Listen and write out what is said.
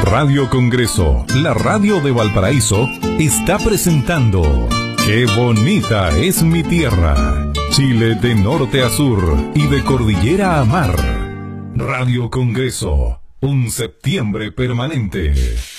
Radio Congreso, la radio de Valparaíso, está presentando ¡Qué bonita es mi tierra! Chile de norte a sur y de cordillera a mar. Radio Congreso, un septiembre permanente.